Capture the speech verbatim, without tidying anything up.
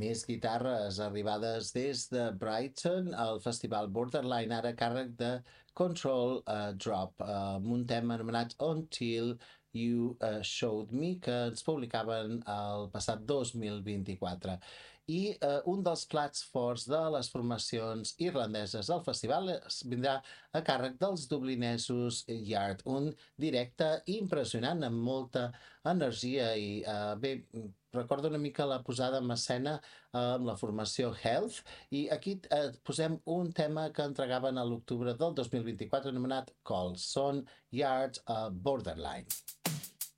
més guitarres arribades des de Brighton, el festival Borderline, ara a càrrec de Control uh, Drop, uh, amb un tema anomenat Until You uh, Showed Me, que ens publicaven el passat dos mil vint-i-quatre. I uh, un dels plats forts de les formacions irlandeses al festival es vindrà a càrrec dels dublinesos Yard, un directe impressionant amb molta energia i uh, bé, recordo una mica la posada en escena uh, amb la formació Health, i aquí uh, posem un tema que entregaven a l'octubre del dos mil vint-i-quatre anomenat Calls. Són Yard uh, Borderline.